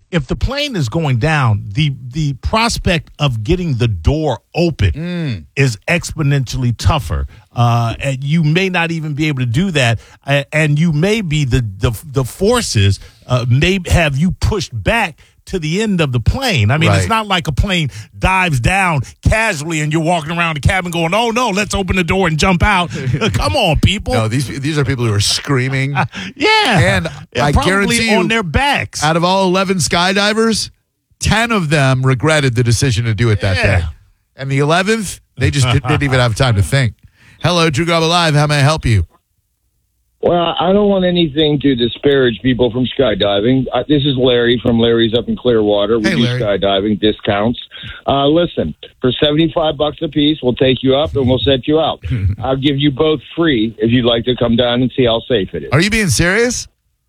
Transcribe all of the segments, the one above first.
if the plane is going down, the prospect of getting the door open is exponentially tougher. And you may not even be able to do that, and you may be the forces may have you pushed back to the end of the plane. I mean, It's not like a plane dives down casually and you're walking around the cabin going, "Oh no, let's open the door and jump out." Come on, people. No, these are people who are screaming. Yeah, and I guarantee you, on their backs. Out of all 11 skydivers, 10 of them regretted the decision to do it that day, and the 11th, they just didn't even have time to think. Hello, Drew Garabo Live. How may I help you? Well, I don't want anything to disparage people from skydiving. This is Larry from Larry's up in Clearwater. We do skydiving discounts. Listen, for $75 a piece, we'll take you up and we'll set you out. I'll give you both free if you'd like to come down and see how safe it is. Are you being serious?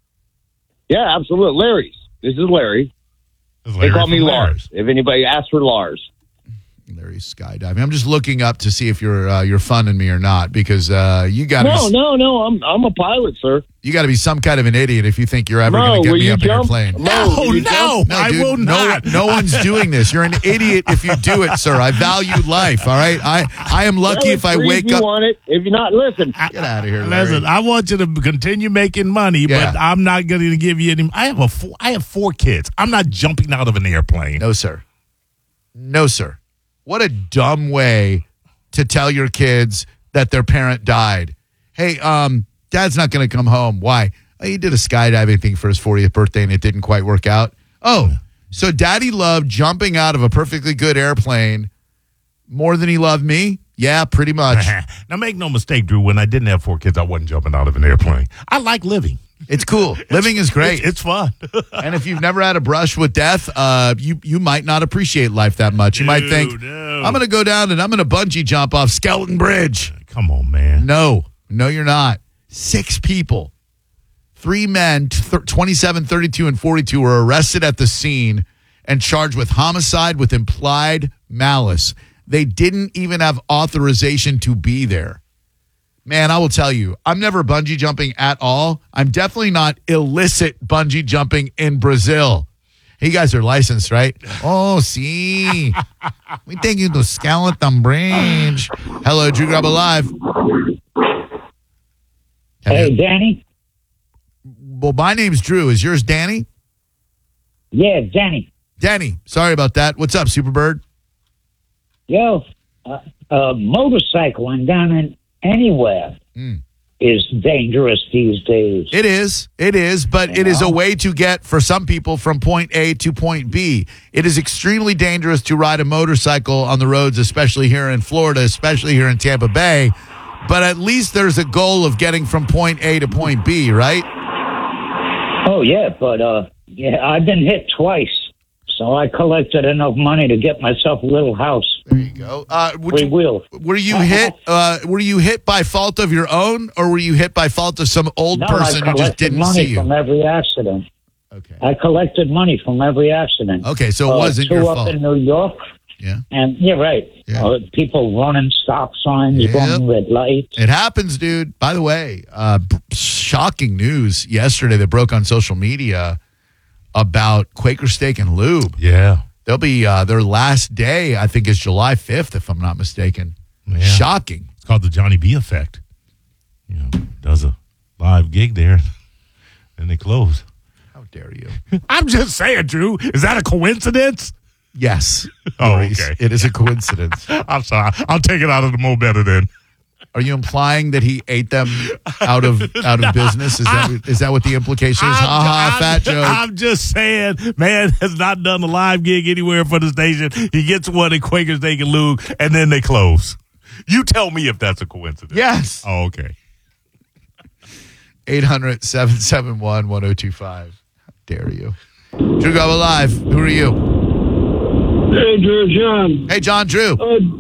Yeah, absolutely. Larry's. This is Larry. They call me Lars. If anybody asks for Lars. Larry's skydiving. I'm just looking up to see if you're funning me or not, because you got to. No. I'm a pilot, sir. You got to be some kind of an idiot if you think you're ever going to get me up in your plane. No, I dude, will not. No one's doing this. You're an idiot if you do it, sir. I value life. All right. I am lucky if I wake up. If you want it. If you're not, listen. Get out of here, Larry. Listen, I want you to continue making money, but I'm not going to give you any. I have 4 kids. I'm not jumping out of an airplane. No, sir. No, sir. What a dumb way to tell your kids that their parent died. Hey, Dad's not going to come home. Why? Oh, he did a skydiving thing for his 40th birthday and it didn't quite work out. Oh, so Daddy loved jumping out of a perfectly good airplane more than he loved me? Yeah, pretty much. Now, make no mistake, Drew, when I didn't have 4 kids, I wasn't jumping out of an airplane. I like living. It's cool. Living is great. It's fun. And if you've never had a brush with death, you might not appreciate life that much. You might think, I'm going to go down and I'm going to bungee jump off Skeleton Bridge. Come on, man. No, you're not. 6 people, 3 men, 27, 32, and 42 were arrested at the scene and charged with homicide with implied malice. They didn't even have authorization to be there. Man, I will tell you, I'm never bungee jumping at all. I'm definitely not illicit bungee jumping in Brazil. Hey, you guys are licensed, right? Oh, see. We take you to Skeleton Bridge. Hello, Drew Garabo Live. Hey, Danny. Well, my name's Drew. Is yours Danny? Yeah, Danny. Danny, sorry about that. What's up, Superbird? Yo, motorcycling down in anywhere is dangerous these days. It is, but it is a way to get, for some people, from point A to point B. It is extremely dangerous to ride a motorcycle on the roads, especially here in Florida, especially here in Tampa Bay. But at least there's a goal of getting from point A to point B, right? Oh, yeah, but I've been hit twice. So I collected enough money to get myself a little house. There you go. Were you hit? Were you hit by fault of your own, or were you hit by fault of some old person who just didn't see you? I collected money from every accident. Okay. I collected money from every accident. Okay, so it wasn't your fault. 2 up in New York. Yeah. And you're right. Yeah. People running stop signs, running red lights. It happens, dude. By the way, shocking news yesterday that broke on social media about Quaker Steak and Lube. Yeah. They'll be, their last day, I think, is July 5th, if I'm not mistaken. Yeah. Shocking. It's called the Johnny B effect. Does a live gig there, and they close. How dare you? I'm just saying, Drew. Is that a coincidence? Yes. Oh, Maurice, okay. It is a coincidence. I'm sorry. I'll take it out of the Mo Better then. Are you implying that he ate them out of business? Is that what the implication is? Fat joke. I'm just saying, man has not done a live gig anywhere for the station. He gets one at Quaker Steak and Lube, and then they close. You tell me if that's a coincidence. Yes. Oh, okay. 800-771-1025. How dare you? Drew Garabo Live. Who are you? Hey, Drew, John. Hey, John, Drew.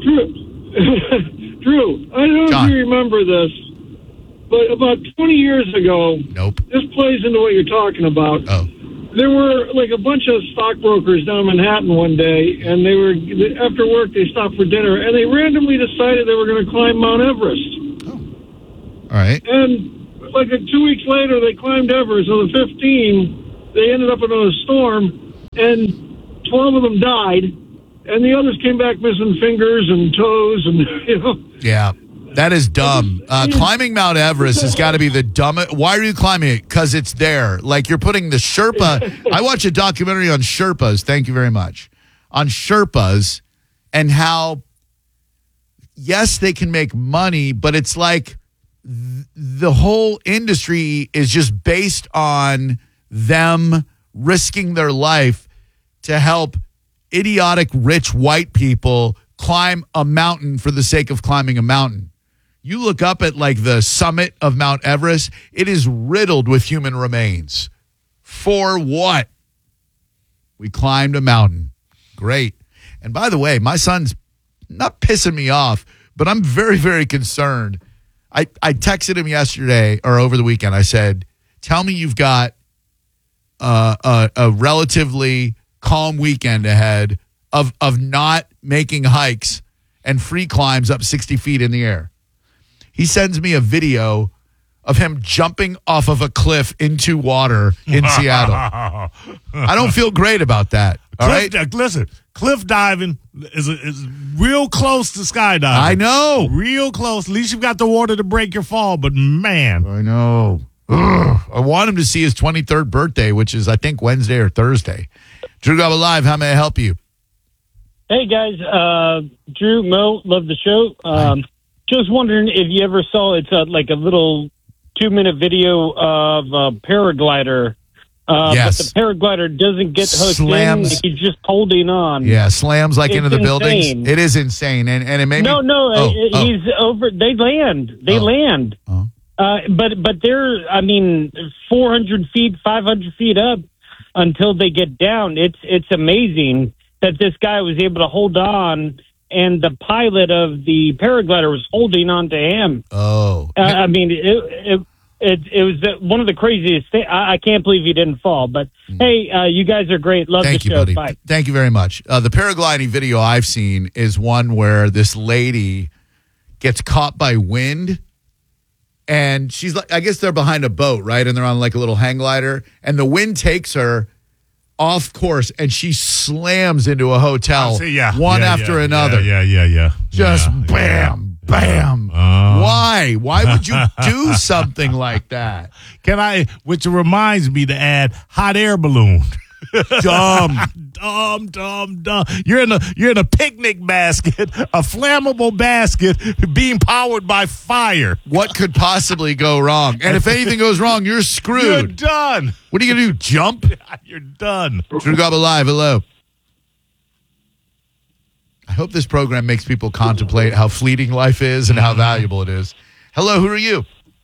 Drew, I don't know if you remember this, but about 20 years ago, this plays into what you're talking about. Oh. There were like a bunch of stockbrokers down Manhattan one day, and they were, after work, they stopped for dinner, and they randomly decided they were going to climb Mount Everest. Oh. All right. And like 2 weeks later, they climbed Everest. On the 15, they ended up in a storm, and 12 of them died, and the others came back missing fingers and toes, and Yeah. That is dumb. Climbing Mount Everest has got to be the dumbest. Why are you climbing it? Because it's there. Like, you're putting the Sherpa. I watched a documentary on Sherpas. Thank you very much. On Sherpas and how, yes, they can make money, but it's like the whole industry is just based on them risking their life to help idiotic rich white people climb a mountain for the sake of climbing a mountain. You look up at like the summit of Mount Everest, it is riddled with human remains. For what? We climbed a mountain. Great. And by the way, my son's not pissing me off, but I'm very, very concerned. I texted him yesterday or over the weekend. I said, tell me you've got a relatively calm weekend ahead of not making hikes and free climbs up 60 feet in the air. He sends me a video of him jumping off of a cliff into water in Seattle. I don't feel great about that. All right? Listen, cliff diving is real close to skydiving. I know. Real close. At least you've got the water to break your fall, but man. I know. Ugh. I want him to see his 23rd birthday, which is, I think, Wednesday or Thursday. Drew Garabo Live, how may I help you? Hey, guys. Drew, Mo, love the show. Just wondering if you ever saw, it's like a little 2-minute video of a paraglider. Yes. But the paraglider doesn't get hooked in. He's just holding on. Yeah, slams like into the insane. buildings. It is insane. And it made No, me... he's over. They land. Oh. But they're, 400 feet, 500 feet up until they get down. It's amazing that this guy was able to hold on, and the pilot of the paraglider was holding on to him. Oh. It was one of the craziest things. I can't believe he didn't fall. But, hey, you guys are great. Love the show. Buddy. Bye. Thank you very much. The paragliding video I've seen is one where this lady gets caught by wind, and she's like, I guess they're behind a boat, right? And they're on like a little hang glider, and the wind takes her off course, and she slams into a hotel, one after another. Yeah. Just bam, bam. Why? Why would you do something like that? Which reminds me to add hot air balloon. Dumb. You're in a picnic basket, a flammable basket being powered by fire. What could possibly go wrong? And if anything goes wrong, you're screwed. You're done. What are you going to do, jump? You're done. Drew Garabo Live, hello. I hope this program makes people contemplate how fleeting life is and how valuable it is. Hello, who are you?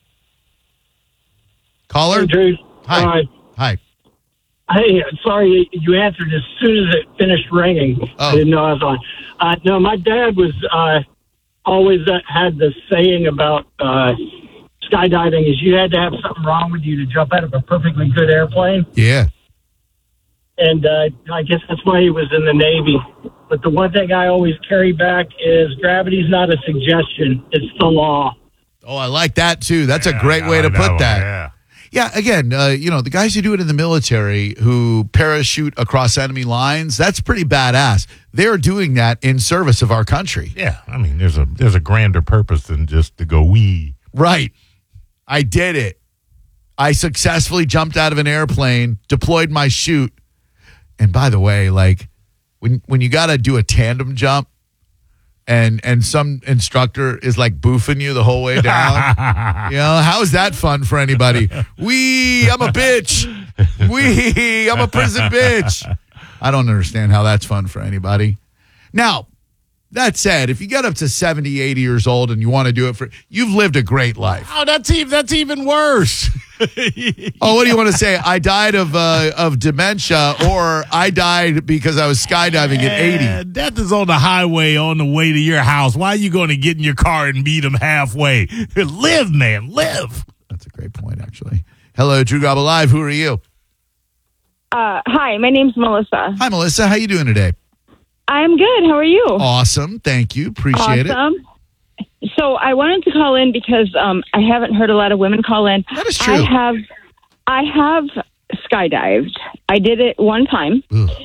Caller? Hey, Drew. Hi. Hey, sorry, you answered as soon as it finished ringing. Oh. I didn't know I was on. No, my dad was always had the saying about skydiving is you had to have something wrong with you to jump out of a perfectly good airplane. Yeah. And I guess that's why he was in the Navy. But the one thing I always carry back is gravity's not a suggestion. It's the law. Oh, I like that, too. That's a great way to put that. Yeah, again, the guys who do it in the military who parachute across enemy lines, that's pretty badass. They're doing that in service of our country. Yeah, there's a grander purpose than just to go wee. Right. I did it. I successfully jumped out of an airplane, deployed my chute. And by the way, like when you got to do a tandem jump and some instructor is like boofing you the whole way down, how is that fun for anybody? I'm a bitch. I'm a prison bitch. I don't understand how that's fun for anybody. Now, that said, if you get up to 70, 80 years old and you want to do it you've lived a great life. Oh, that's even worse. Oh, what do you want to say? I died of dementia, or I died because I was skydiving at 80. Death is on the highway on the way to your house. Why are you going to get in your car and meet him halfway? Live, man, live. That's a great point, actually. Hello, Drew Garabo Live. Who are you? Hi, my name's Melissa. Hi, Melissa. How you doing today? I'm good. How are you? Awesome. Thank you. Appreciate it. So I wanted to call in because I haven't heard a lot of women call in. That is true. I have skydived. I did it one time.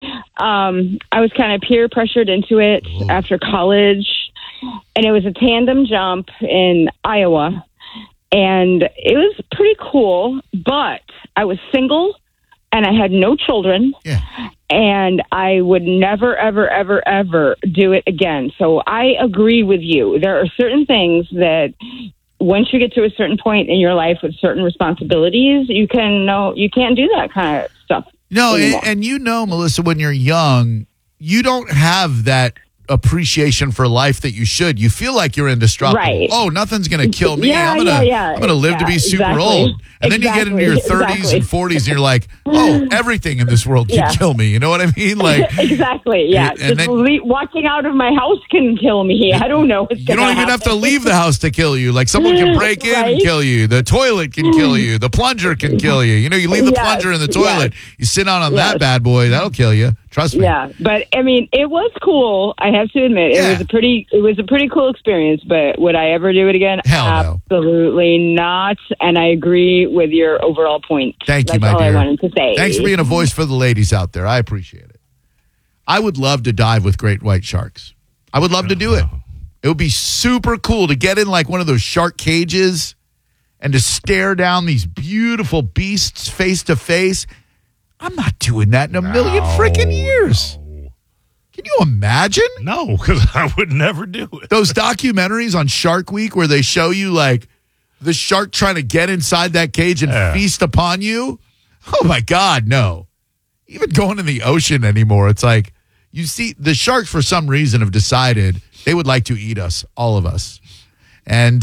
I was kind of peer pressured into it after college, and it was a tandem jump in Iowa, and it was pretty cool, but I was single and I had no children. Yeah. And I would never, ever, ever, ever do it again. So I agree with you. There are certain things that once you get to a certain point in your life with certain responsibilities, you can't do that kind of stuff. No, anymore. and Melissa, when you're young, you don't have that appreciation for life that you should. You feel like you're indestructible. Right. Oh, nothing's going to kill me. Yeah, I'm going to live to be super exactly. old. And then you get into your 30s and 40s and you're like, oh, everything in this world can kill me. You know what I mean? Like exactly. Yeah. And Just walking out of my house can kill me. I don't know. You don't even have to leave the house to kill you. Like someone can break in and kill you. The toilet can kill you. The plunger can kill you. You know, you leave the plunger in the toilet. You sit on that bad boy. That'll kill you. Trust me. Yeah, but I mean, it was cool. I have to admit, it was a pretty cool experience. But would I ever do it again? Hell no. Absolutely not. And I agree with your overall point. Thank you, my That's all dear. I wanted to say. Thanks for being a voice for the ladies out there. I appreciate it. I would love to dive with great white sharks. I would love to do it. It would be super cool to get in like one of those shark cages and to stare down these beautiful beasts face to face. I'm not doing that in a million freaking years. No. Can you imagine? No, because I would never do it. Those documentaries on Shark Week where they show you like the shark trying to get inside that cage and feast upon you. Oh my God, no. Even going in the ocean anymore, it's like you see the sharks for some reason have decided they would like to eat us, all of us. And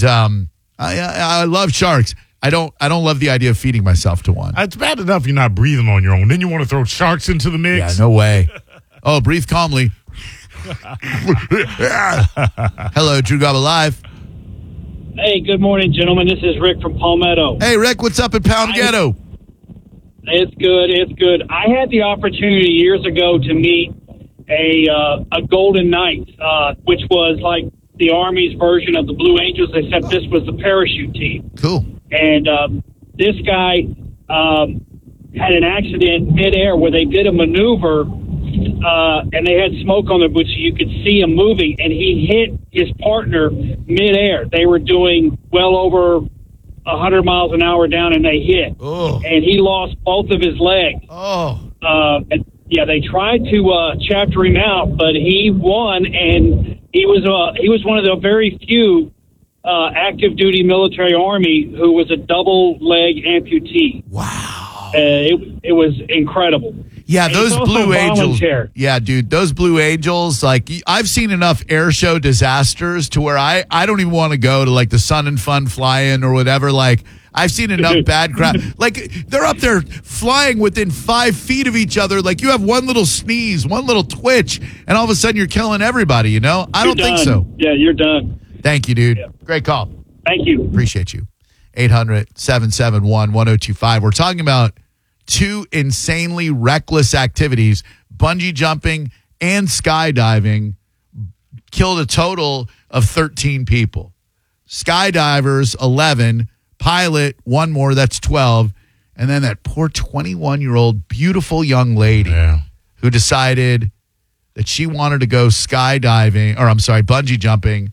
I love sharks. I don't love the idea of feeding myself to one. It's bad enough you're not breathing on your own. Then you want to throw sharks into the mix? Yeah, no way. Oh, breathe calmly. Hello, Drew Garabo Live. Hey, good morning, gentlemen. This is Rick from Palmetto. Hey, Rick, what's up in Pound Ghetto? It's good. It's good. I had the opportunity years ago to meet a Golden Knight, which was like the Army's version of the Blue Angels, except this was the parachute team. Cool. And this guy had an accident midair where they did a maneuver, and they had smoke on their boots, so you could see him moving, and he hit his partner midair. They were doing well over 100 miles an hour down, and they hit. Oh. And he lost both of his legs. Oh. They tried to chapter him out, but he won, and he was one of the very few active duty military Army who was a double leg amputee. Wow. It was incredible. Yeah, and those Blue Angels. Volunteer. Yeah, dude, those Blue Angels, like I've seen enough air show disasters to where I don't even want to go to like the Sun and Fun fly-in or whatever. Like I've seen enough bad crap. Like they're up there flying within 5 feet of each other. Like you have one little sneeze, one little twitch, and all of a sudden you're killing everybody, you know? I don't think so. Yeah, you're done. Thank you, dude. Yeah. Great call. Thank you. Appreciate you. 800-771-1025. We're talking about two insanely reckless activities, bungee jumping and skydiving, killed a total of 13 people. Skydivers, 11. Pilot, one more, that's 12. And then that poor 21-year-old beautiful young lady who decided that she wanted to go bungee jumping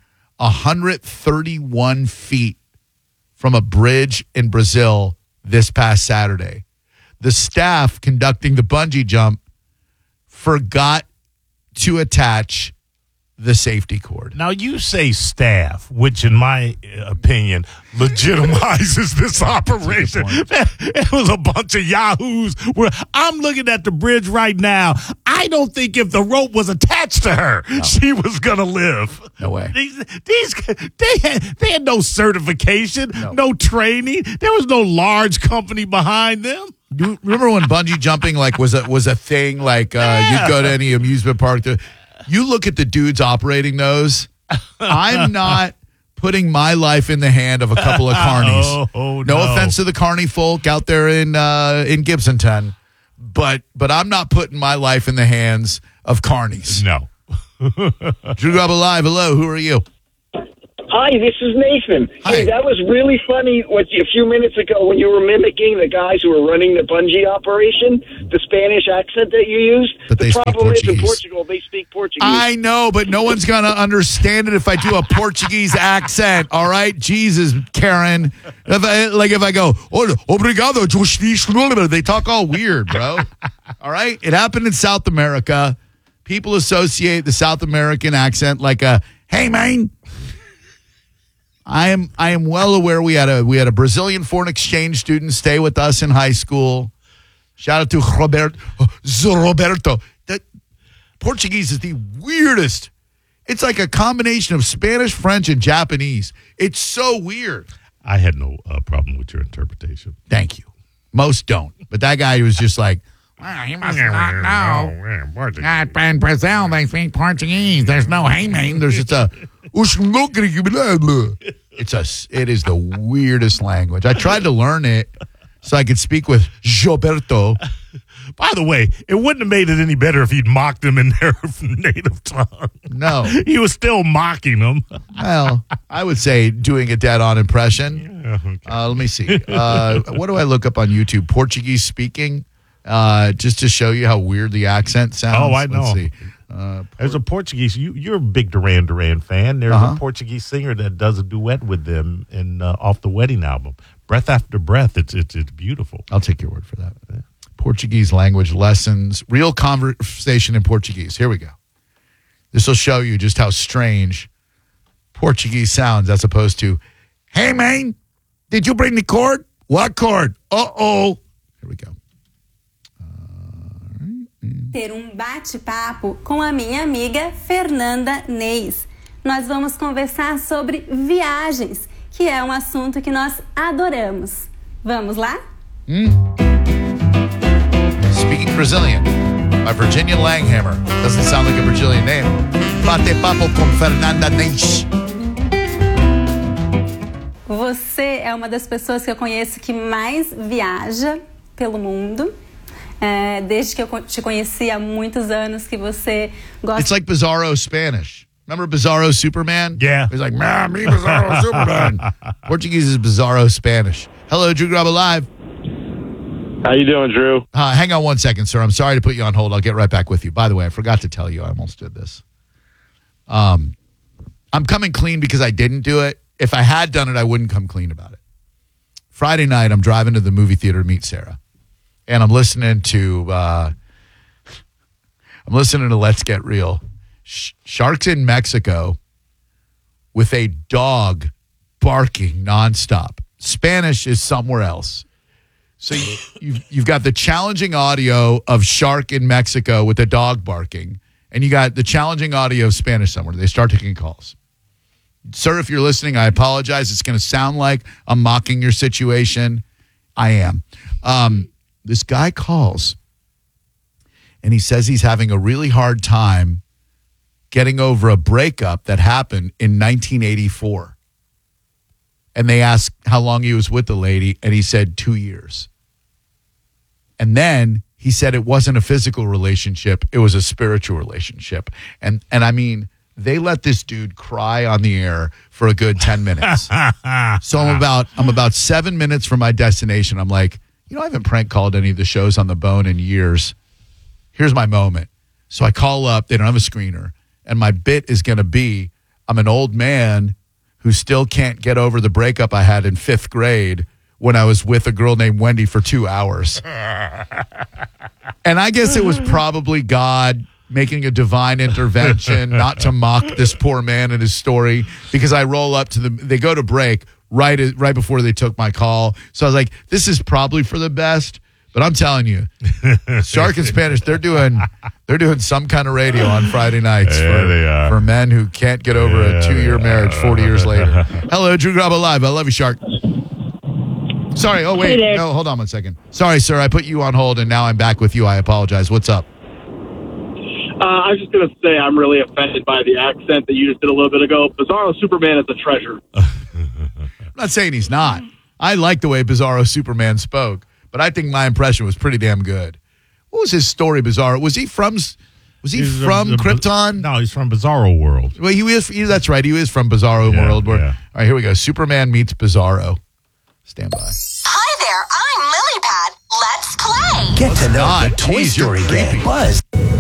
131 feet from a bridge in Brazil this past Saturday. The staff conducting the bungee jump forgot to attach the safety cord. Now, you say staff, which in my opinion legitimizes this operation. It was a bunch of yahoos. I'm looking at the bridge right now. I don't think if the rope was attached to her, she was going to live. No way. They had no certification, no training. There was no large company behind them. You remember when bungee jumping was a thing? Like you'd go to any amusement park. You look at the dudes operating those. I'm not putting my life in the hand of a couple of carnies. No offense to the carny folk out there in Gibsonton, but I'm not putting my life in the hands of carnies. No. Drew Garabo Live. Hello, who are you? Hi, this is Nathan. Hi. Hey, that was really funny a few minutes ago when you were mimicking the guys who were running the bungee operation, the Spanish accent that you used. But the they speak problem is in Portuguese. Portugal, they speak Portuguese. I know, but no one's going to understand it if I do a Portuguese accent, all right? Jesus, Karen. If I go, obrigado, they talk all weird, bro. All right? It happened in South America. People associate the South American accent like a, hey, man. I am well aware we had a Brazilian foreign exchange student stay with us in high school. Shout out to Roberto. That Portuguese is the weirdest. It's like a combination of Spanish, French, and Japanese. It's so weird. I had no problem with your interpretation. Thank you. Most don't. But that guy was just like, well, he must not know. In Brazil, they speak Portuguese. There's no hey, man. There's just a... It is the weirdest language. I tried to learn it so I could speak with Gilberto. By the way, it wouldn't have made it any better if he'd mocked them in their native tongue. No. He was still mocking them. Well, I would say doing a dead-on impression. Yeah, okay. Let me see. What do I look up on YouTube? Portuguese speaking, just to show you how weird the accent sounds. Oh, I know. Let's see. There's a Portuguese. You're a big Duran Duran fan. There's a Portuguese singer that does a duet with them in off the Wedding album, Breath After Breath. It's beautiful. I'll take your word for that. Portuguese language lessons, real conversation in Portuguese. Here we go. This will show you just how strange Portuguese sounds as opposed to, hey, man, did you bring the cord? What cord? Uh-oh. Here we go. Ter bate-papo com a minha amiga Fernanda Neis. Nós vamos conversar sobre viagens, que é assunto que nós adoramos. Vamos lá? Speaking Brazilian by Virginia Langhammer. Doesn't sound like a Brazilian name. Bate-papo com Fernanda Neis. Você é uma das pessoas que eu conheço que mais viaja pelo mundo. Desde que eu te conheci há muitos anos, que você gosta... It's like Bizarro Spanish. Remember Bizarro Superman? Yeah. He's like, man, me Bizarro Superman. Portuguese is Bizarro Spanish. Hello, Drew Graba Live. How you doing, Drew? Hang on one second, sir. I'm sorry to put you on hold. I'll get right back with you. By the way, I forgot to tell you. I almost did this. I'm coming clean because I didn't do it. If I had done it, I wouldn't come clean about it. Friday night, I'm driving to the movie theater to meet Sarah. And I'm listening to Let's Get Real. Sharks in Mexico with a dog barking nonstop. Spanish is somewhere else. So you've got the challenging audio of shark in Mexico with a dog barking, and you got the challenging audio of Spanish somewhere. They start taking calls. Sir, if you're listening, I apologize. It's going to sound like I'm mocking your situation. I am. This guy calls, and he says he's having a really hard time getting over a breakup that happened in 1984. And they asked how long he was with the lady, and he said 2 years. And then he said it wasn't a physical relationship, it was a spiritual relationship. And I mean, they let this dude cry on the air for a good 10 minutes. So I'm about 7 minutes from my destination. I'm like, I haven't prank called any of the shows on the Bone in years. Here's my moment. So I call up. They don't have a screener. And my bit is going to be, I'm an old man who still can't get over the breakup I had in 5th grade when I was with a girl named Wendy for 2 hours. And I guess it was probably God making a divine intervention not to mock this poor man and his story, because I roll up to they go to break right before they took my call. So I was like, this is probably for the best. But I'm telling you, Shark in Spanish, they're doing some kind of radio on Friday nights for men who can't get over a 2-year marriage 40 years later. Hello, Drew Graba Live. I love you, Shark. Sorry. Oh, wait. No, hold on one second. Sorry, sir. I put you on hold, and now I'm back with you. I apologize. What's up? I was just going to say I'm really offended by the accent that you just did a little bit ago. Bizarro Superman is a treasure. I'm not saying he's not. I like the way Bizarro Superman spoke, but I think my impression was pretty damn good. What was his story, Bizarro? Was he from Was he from Krypton? No, he's from Bizarro World. Well, that's right. He is from Bizarro World. All right, here we go. Superman meets Bizarro. Stand by. Hi there, I'm Lily Pad. Let's play. Get to know the Toy Story gang. Buzz.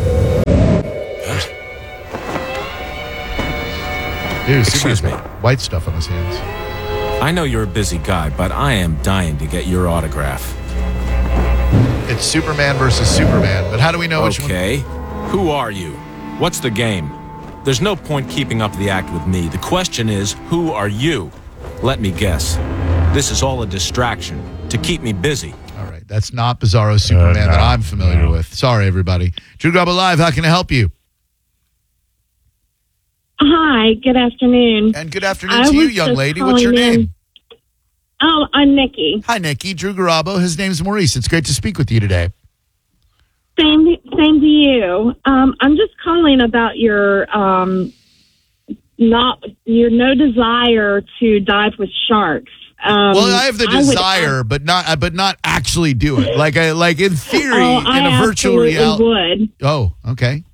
Dude, Excuse me. White stuff on his hands. I know you're a busy guy, but I am dying to get your autograph. It's Superman versus Superman, but how do we know which one? Okay. Who are you? What's the game? There's no point keeping up the act with me. The question is, who are you? Let me guess. This is all a distraction to keep me busy. All right. That's not Bizarro Superman that I'm familiar with. Sorry, everybody. Drew Garabo Live, how can I help you? Hi, good afternoon. And good afternoon to you, young lady. What's your name? Oh, I'm Nikki. Hi, Nikki. Drew Garabo. His name's Maurice. It's great to speak with you today. Same to you. I'm just calling about your no desire to dive with sharks. Well, I have the desire, but not actually do it. Like in theory, in a virtual reality. Would. Oh, okay.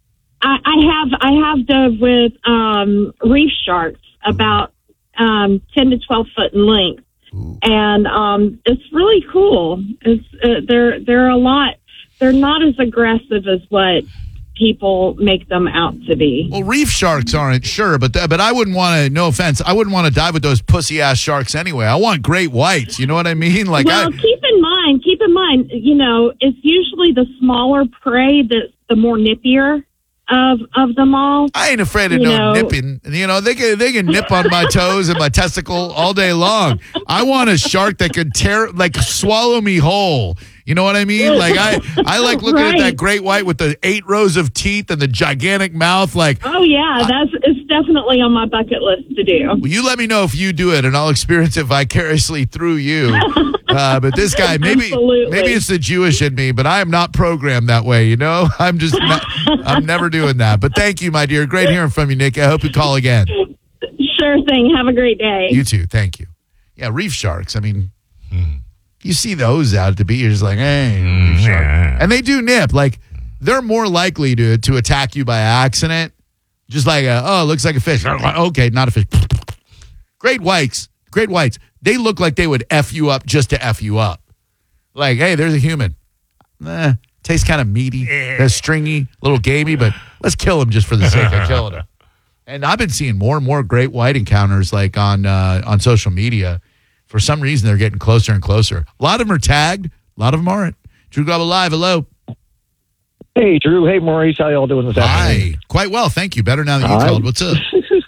I have dove with reef sharks about 10 to 12 foot in length. Ooh. And it's really cool. They're a lot. They're not as aggressive as what people make them out to be. Well, reef sharks aren't, sure, but I wouldn't want to. No offense, I wouldn't want to dive with those pussy ass sharks anyway. I want great whites. You know what I mean? Keep in mind. You know, it's usually the smaller prey that's the more nippier of them all. I ain't afraid of nipping. You know, they can nip on my toes and my testicle all day long. I want a shark that can swallow me whole. You know what I mean? Like I like looking at that great white with the 8 rows of teeth and the gigantic mouth. Like, oh yeah, it's definitely on my bucket list to do. Well, you let me know if you do it, and I'll experience it vicariously through you. But this guy, maybe it's the Jewish in me, but I am not programmed that way. You know, I'm never doing that. But thank you, my dear. Great hearing from you, Nick. I hope you call again. Sure thing. Have a great day. You too. Thank you. Yeah, reef sharks. I mean. You see those out at the beach, you're just like, hey, reef shark. And they do nip. Like, they're more likely to attack you by accident. Just like, it looks like a fish. Okay, not a fish. Great whites. They look like they would F you up just to F you up. Like, hey, there's a human. Tastes kind of meaty, stringy, a little gamey, but let's kill him just for the sake of killing him. And I've been seeing more and more great white encounters like on social media. For some reason, they're getting closer and closer. A lot of them are tagged. A lot of them aren't. Drew Garabo Live, hello. Hey, Drew. Hey, Maurice. How y'all doing this afternoon? Hi. Quite well, thank you. Better now that you called. What's up?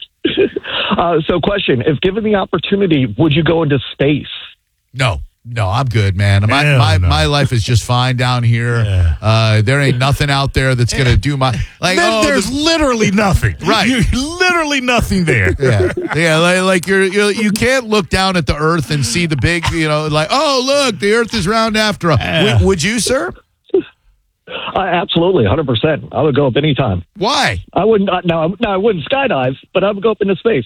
So, question. If given the opportunity, would you go into space? No, I'm good, man. My life is just fine down here. Yeah. There ain't nothing out there that's going to do my... There's literally nothing. Right. Literally nothing there. Yeah, like you can't look down at the earth and see the big, like, oh, look, the earth is round after all. Would you, sir? Absolutely, 100%. I would go up anytime. Why? I wouldn't. No, I wouldn't skydive, but I would go up into space.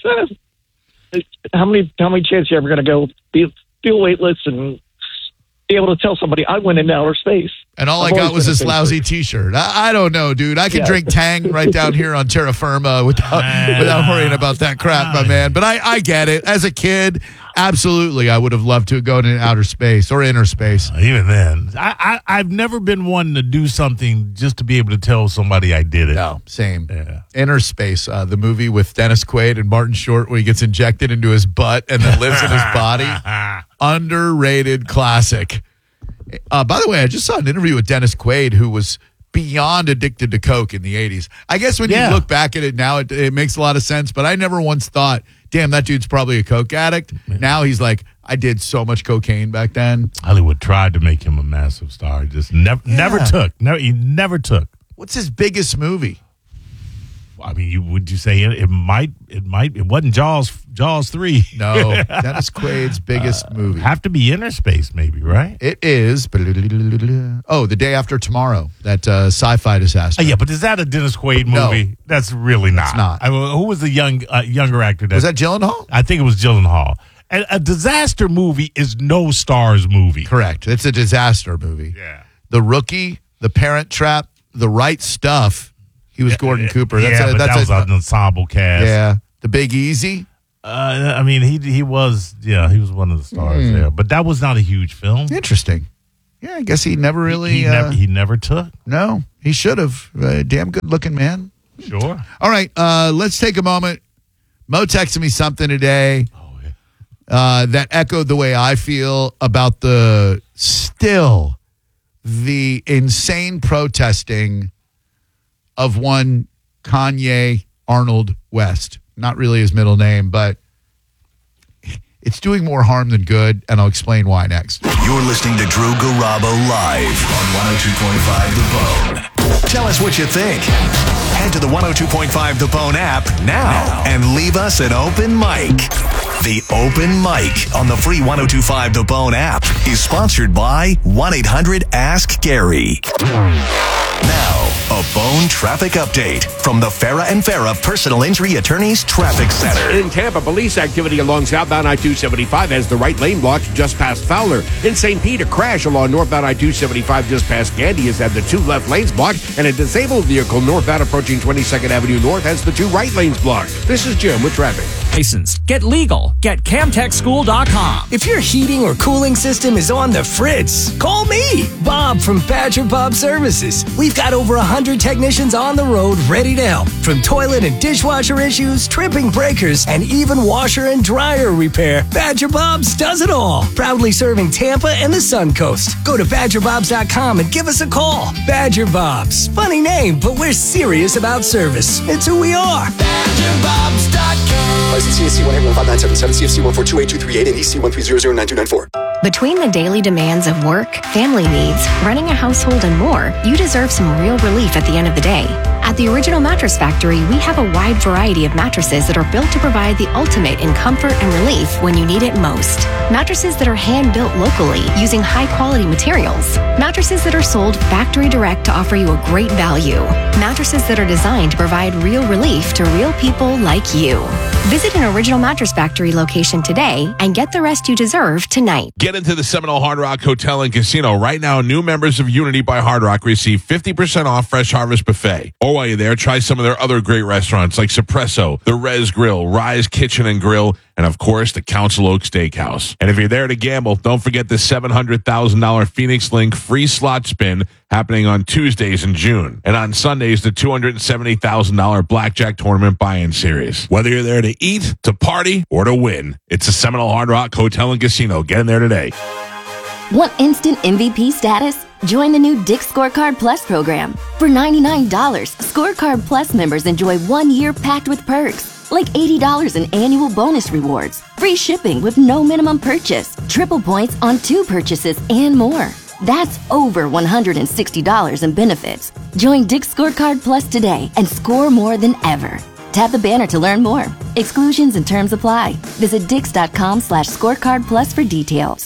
How many chances you ever going to go feel weightless and be able to tell somebody I went into outer space? And all I got was this lousy T-shirt. I don't know, dude. I can drink Tang right down here on terra firma without worrying about that crap, my man. But I get it. As a kid, absolutely, I would have loved to go into outer space or inner space. Even then, I've never been one to do something just to be able to tell somebody I did it. No, same. Yeah. Inner Space, the movie with Dennis Quaid and Martin Short where he gets injected into his butt and then lives in his body. Underrated classic. By the way, I just saw an interview with Dennis Quaid, who was beyond addicted to coke in the 80s. I guess when you look back at it now, it makes a lot of sense, but I never once thought, damn, that dude's probably a coke addict. Now he's like, I did so much cocaine back then. Hollywood tried to make him a massive star. Just never took. He never took. What's his biggest movie? I mean, would you say it wasn't Jaws 3? No, Dennis Quaid's biggest movie. Have to be Inner Space, maybe, right? It is. The Day After Tomorrow, that sci-fi disaster. Yeah, but is that a Dennis Quaid movie? No, that's really not. It's not. Who was the younger actor? Was that Gyllenhaal? I think it was Gyllenhaal. And a disaster movie is no stars movie. Correct. It's a disaster movie. Yeah. The Rookie, The Parent Trap, The Right Stuff. He was Gordon Cooper. That was an ensemble cast. Yeah. The Big Easy. I mean, he was one of the stars there, but that was not a huge film. Interesting. Yeah, I guess he never really. He never took. No, he should have. Damn good looking man. Sure. All right, let's take a moment. Mo texted me something today that echoed the way I feel about the insane protesting of one Kanye Arnold West. Not really his middle name, but it's doing more harm than good, and I'll explain why next. You're listening to Drew Garabo live on 102.5 The Bone. Tell us what you think. Head to the 102.5 The Bone app now and leave us an open mic. The Open Mic on the free 102.5 The Bone app is sponsored by 1-800-ASK-GARY. Now, a Bone traffic update from the Farah and Farah Personal Injury Attorneys Traffic Center. In Tampa, police activity along southbound I-275 has the right lane blocked just past Fowler. In St. Pete, a crash along northbound I-275 just past Gandy has had the 2 left lanes blocked, and a disabled vehicle northbound approaching 22nd Avenue North has the 2 right lanes blocked. This is Jim with traffic. License. Get legal. Get CamTechSchool.com. If your heating or cooling system is on the fritz, call me, Bob from Badger Bob Services. We've got over 100 technicians on the road ready to help. From toilet and dishwasher issues, tripping breakers, and even washer and dryer repair, Badger Bob's does it all. Proudly serving Tampa and the Sun Coast. Go to BadgerBobs.com and give us a call. Badger Bob's. Funny name, but we're serious about service. It's who we are. BadgerBobs.com. License CSC 11597, CFC 1428238, and EC 1300924. Between the daily demands of work, family needs, running a household, and more, you deserve some real relief at the end of the day. At the Original Mattress Factory, we have a wide variety of mattresses that are built to provide the ultimate in comfort and relief when you need it most. Mattresses that are hand-built locally using high-quality materials. Mattresses that are sold factory direct to offer you a great value. Mattresses that are designed to provide real relief to real people like you. Visit an Original Mattress Factory location today and get the rest you deserve tonight. Get into the Seminole Hard Rock Hotel and Casino. Right now, new members of Unity by Hard Rock receive 50% off Fresh Harvest Buffet. Or while you're there, try some of their other great restaurants like Suppresso, the Res Grill, Rise Kitchen and Grill, and of course, the Council Oak Steakhouse. And if you're there to gamble, don't forget the $700,000 Phoenix Link free slot spin happening on Tuesdays in June. And on Sundays, the $270,000 Blackjack Tournament buy-in series. Whether you're there to eat, to party, or to win, it's the Seminole Hard Rock Hotel and Casino. Get in there today. Want instant MVP status? Join the new Dick's Scorecard Plus program. For $99, Scorecard Plus members enjoy 1 year packed with perks, like $80 in annual bonus rewards, free shipping with no minimum purchase, triple points on 2 purchases, and more. That's over $160 in benefits. Join Dick's Scorecard Plus today and score more than ever. Tap the banner to learn more. Exclusions and terms apply. Visit Dix.com/scorecard plus for details.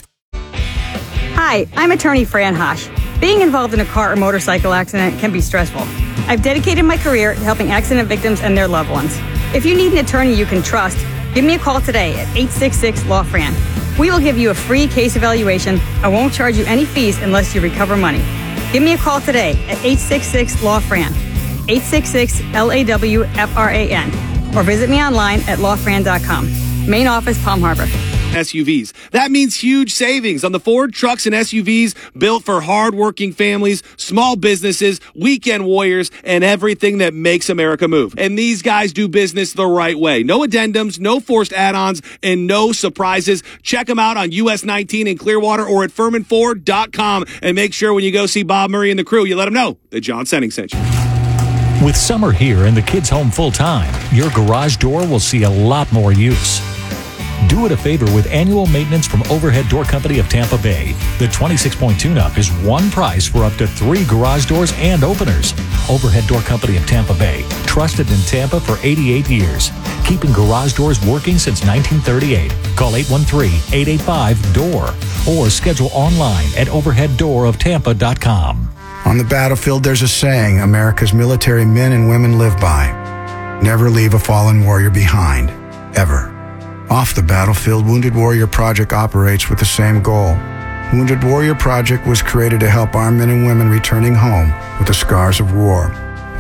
Hi, I'm attorney Fran Hosh. Being involved in a car or motorcycle accident can be stressful. I've dedicated my career to helping accident victims and their loved ones. If you need an attorney you can trust, give me a call today at 866-LAW-FRAN. We will give you a free case evaluation and won't charge you any fees unless you recover money. Give me a call today at 866-LAW-FRAN, 866-LAWFRAN, or visit me online at lawfran.com. Main office, Palm Harbor. SUVs. That means huge savings on the Ford trucks and SUVs built for hardworking families, small businesses, weekend warriors, and everything that makes America move. And these guys do business the right way. No addendums, no forced add-ons, and no surprises. Check them out on US 19 in Clearwater or at FurmanFord.com. And make sure when you go see Bob Murray and the crew, you let them know that John Senning sent you. With summer here and the kids home full-time, your garage door will see a lot more use. Do it a favor with annual maintenance from Overhead Door Company of Tampa Bay. The 26-point tune-up is one price for up to 3 garage doors and openers. Overhead Door Company of Tampa Bay, trusted in Tampa for 88 years. Keeping garage doors working since 1938. Call 813-885-DOOR or schedule online at overheaddooroftampa.com. On the battlefield, there's a saying America's military men and women live by. Never leave a fallen warrior behind, ever. Off the battlefield, Wounded Warrior Project operates with the same goal. Wounded Warrior Project was created to help our men and women returning home with the scars of war.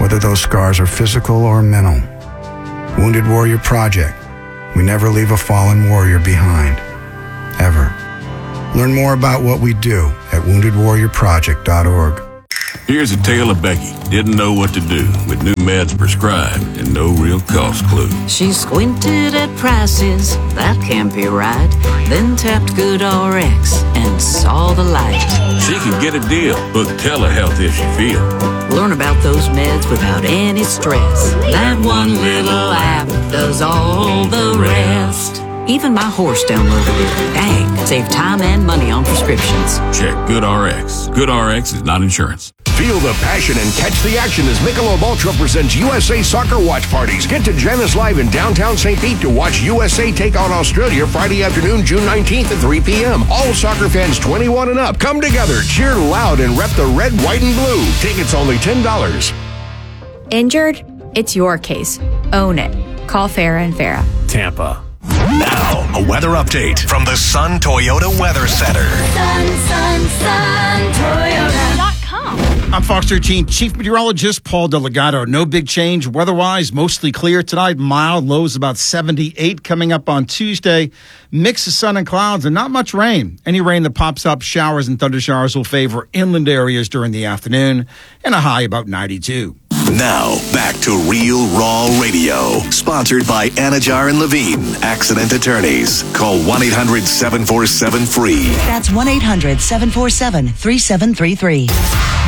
whether those scars are physical or mental. Wounded Warrior Project. We never leave a fallen warrior behind. Ever. Learn more about what we do at woundedwarriorproject.org. Here's a tale of Becky. Didn't know what to do with new meds prescribed and no real cost clue. She squinted at prices, that can't be right. Then tapped GoodRx and saw the light. She could get a deal, book telehealth if she feel. Learn about those meds without any stress. That one little app does all the rest. Even my horse downloaded it. Dang, save time and money on prescriptions. Check GoodRx. GoodRx is not insurance. Feel the passion and catch the action as Michelob Ultra presents USA Soccer Watch Parties. Get to Janice Live in downtown St. Pete to watch USA take on Australia Friday afternoon, June 19th at 3 p.m. All soccer fans 21 and up. Come together, cheer loud, and rep the red, white, and blue. Tickets only $10. Injured? It's your case. Own it. Call Farah and Farah. Tampa. Now, a weather update from the Sun Toyota Weather Center. Sun, Toyota.com. I'm Fox 13 Chief Meteorologist Paul Delegato. No big change weather-wise. Mostly clear tonight. Mild. Lows about 78 coming up on Tuesday. Mix of sun and clouds and not much rain. Any rain that pops up, showers and thunder showers will favor inland areas during the afternoon and a high about 92. Now, back to Real Raw Radio. Sponsored by Anajar and Levine, accident attorneys. Call 1-800-747-FREE. That's 1-800-747-3733.